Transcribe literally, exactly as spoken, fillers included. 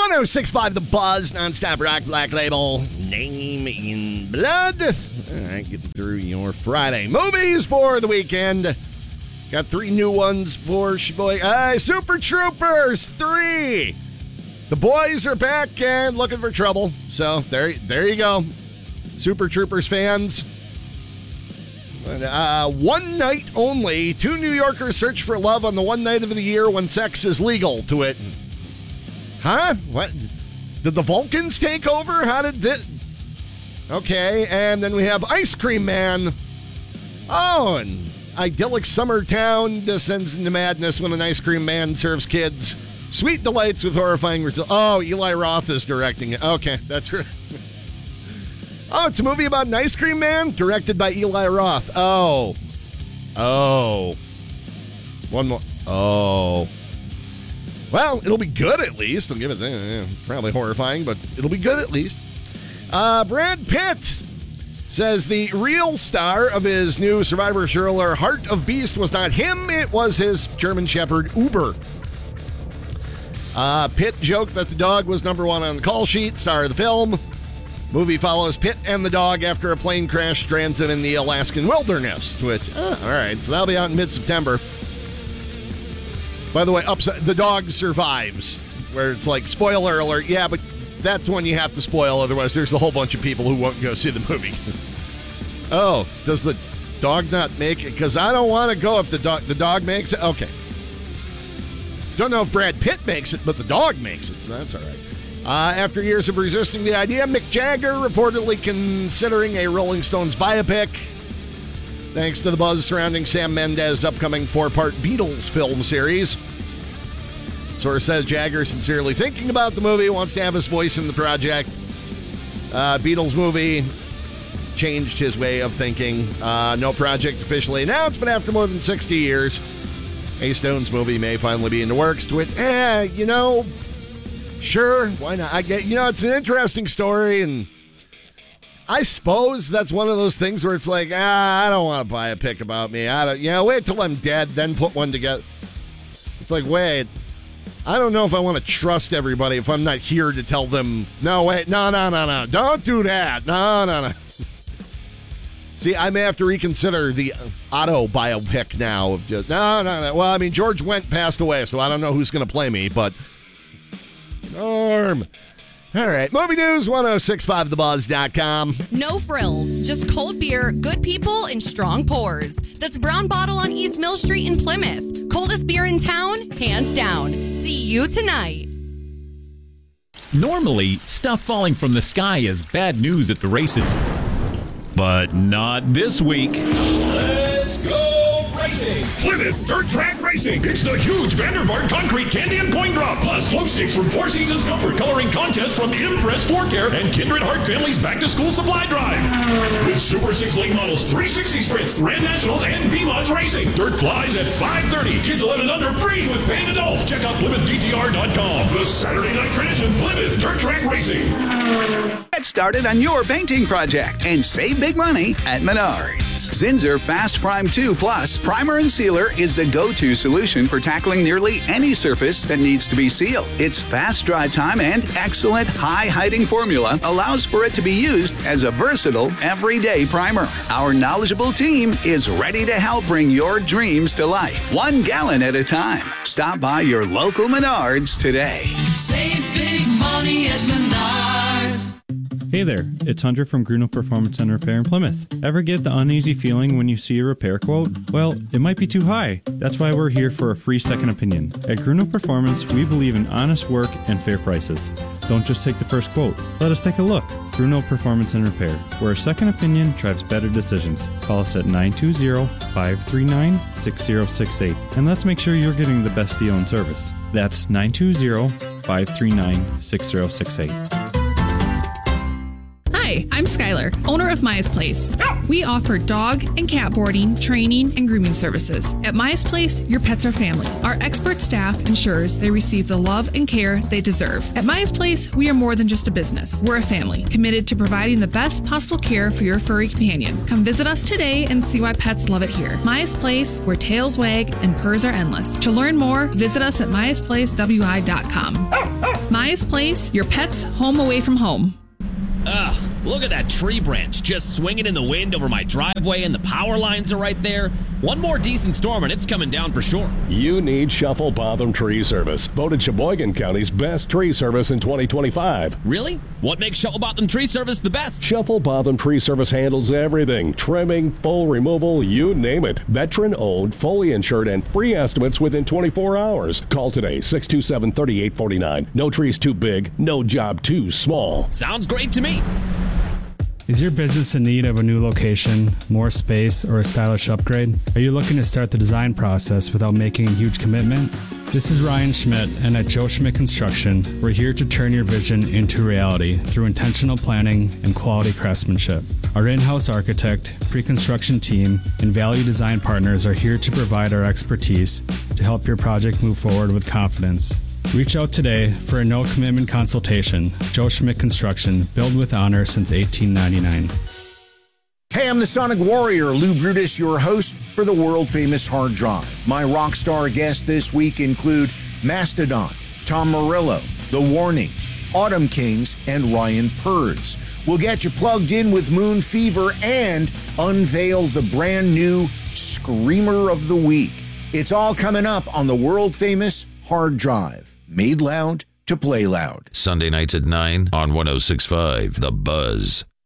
one oh six point five The Buzz, nonstop rock, Black Label, Name in Blood. All right, getting through your Friday movies for the weekend. Got three new ones for Shboy. Uh, Super Troopers three. The boys are back and looking for trouble. So there, there you go. Super Troopers fans. Uh, one night only. Two New Yorkers search for love on the one night of the year when sex is legal to it. Huh? What? Did the Vulcans take over? How did this? Okay, and then we have Ice Cream Man. Oh, and idyllic summer town descends into madness when an ice cream man serves kids sweet delights with horrifying results. Oh, Eli Roth is directing it. Okay, that's right. Oh, it's a movie about an ice cream man directed by Eli Roth. Oh. Oh. One more. Oh. Well, it'll be good at least. I'll give it that. Probably horrifying, but it'll be good at least. Uh, Brad Pitt says the real star of his new survivor thriller, Heart of Beast, was not him. It was his German Shepherd, Uber. Uh, Pitt joked that the dog was number one on the call sheet, star of the film. Movie follows Pitt and the dog after a plane crash strands them in the Alaskan wilderness. Which, oh, all right, so that'll be out in mid-September. By the way, upside, the dog survives, where it's like, spoiler alert, yeah, but that's one you have to spoil, otherwise there's a whole bunch of people who won't go see the movie. Oh, does the dog not make it? Because I don't want to go if the dog the dog makes it. Okay. Don't know if Brad Pitt makes it, but the dog makes it, so that's all right. Uh, after years of resisting the idea, Mick Jagger reportedly considering a Rolling Stones biopic, thanks to the buzz surrounding Sam Mendes' upcoming four-part Beatles film series. Source says Jagger sincerely thinking about the movie, wants to have his voice in the project. Uh, Beatles movie changed his way of thinking. Uh, no project officially announced, but after more than sixty years, a Stones movie may finally be in the works. To it, eh, you know... Sure, why not? I get, you know, it's an interesting story, and I suppose that's one of those things where it's like, ah, I don't want to buy a pic about me. I don't, you know, wait till I'm dead, then put one together. It's like, wait, I don't know if I want to trust everybody if I'm not here to tell them, no, wait, no, no, no, no, don't do that. No, no, no. See, I may have to reconsider the auto biopic now of just, no, no, no. Well, I mean, George Wendt passed away, so I don't know who's going to play me, but. Norm. All right. Movie news, ten sixty-five the buzz dot com. No frills. Just cold beer, good people, and strong pours. That's Brown Bottle on East Mill Street in Plymouth. Coldest beer in town, hands down. See you tonight. Normally, stuff falling from the sky is bad news at the races. But not this week. Let's go! Racing. Plymouth Dirt Track Racing. It's the huge Vandervaart Concrete Candy and Point Drop, plus glow sticks from Four Seasons Comfort Coloring Contest from Impress Floor Care and Kindred Heart Family's Back to School Supply Drive. With Super six lane models, three sixty sprints, Grand Nationals, and B-Mods Racing. Dirt flies at five thirty. Kids eleven and under free with paying adults. Check out Plymouth D T R dot com. The Saturday night tradition, Plymouth Dirt Track Racing. Get started on your painting project and save big money at Menards. Zinsser Fast Prime two Plus Primer and Sealer is the go-to solution for tackling nearly any surface that needs to be sealed. Its fast dry time and excellent high-hiding formula allows for it to be used as a versatile, everyday primer. Our knowledgeable team is ready to help bring your dreams to life, one gallon at a time. Stop by your local Menards today. Save big money at Menards. Hey there, it's Hunter from Gruno Performance and Repair in Plymouth. Ever get the uneasy feeling when you see a repair quote? Well, it might be too high. That's why we're here for a free second opinion. At Gruno Performance, we believe in honest work and fair prices. Don't just take the first quote. Let us take a look. Gruno Performance and Repair, where a second opinion drives better decisions. Call us at nine two zero, five three nine, six zero six eight, and let's make sure you're getting the best deal and service. That's nine two zero, five three nine, six zero six eight. Hi, I'm Skylar, owner of Maya's Place. We offer dog and cat boarding, training, and grooming services. At Maya's Place, your pets are family. Our expert staff ensures they receive the love and care they deserve. At Maya's Place, we are more than just a business. We're a family, committed to providing the best possible care for your furry companion. Come visit us today and see why pets love it here. Maya's Place, where tails wag and purrs are endless. To learn more, visit us at myas place w i dot com. Maya's Place, your pet's home away from home. Ugh, look at that tree branch just swinging in the wind over my driveway, and the power lines are right there. One more decent storm and it's coming down for sure. You need Shuffle Botham Tree Service, voted Sheboygan County's best tree service in twenty twenty-five. Really? What makes Shuffle Botham Tree Service the best? Shuffle Botham Tree Service handles everything. Trimming, full removal, you name it. Veteran-owned, fully insured, and free estimates within twenty-four hours. Call today, six two seven, three eight four nine. No trees too big, no job too small. Sounds great to me. Is your business in need of a new location, more space, or a stylish upgrade? Are you looking to start the design process without making a huge commitment? This is Ryan Schmidt, and at Joe Schmidt Construction, we're here to turn your vision into reality through intentional planning and quality craftsmanship. Our in-house architect, pre-construction team, and value design partners are here to provide our expertise to help your project move forward with confidence. Reach out today for a no-commitment consultation. Joe Schmidt Construction, built with honor since eighteen ninety-nine. Hey, I'm the Sonic Warrior, Lou Brutus, your host for the world-famous Hard Drive. My rock star guests this week include Mastodon, Tom Morello, The Warning, Autumn Kings, and Ryan Purds. We'll get you plugged in with Moon Fever and unveil the brand new Screamer of the Week. It's all coming up on the world-famous Hard Drive. Made loud to play loud. Sunday nights at nine on one oh six point five The Buzz.